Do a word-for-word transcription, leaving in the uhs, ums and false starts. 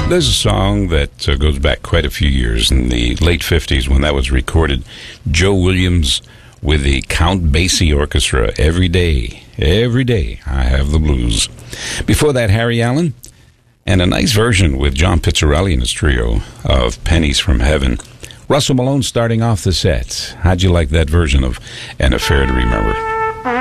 There's a song that uh, goes back quite a few years in the late fifties when that was recorded. Joe Williams with the Count Basie Orchestra. Every day, every day, I have the blues. Before that, Harry Allen, and a nice version with John Pizzarelli and his trio of Pennies from Heaven. Russell Malone starting off the set. How'd you like that version of An Affair to Remember?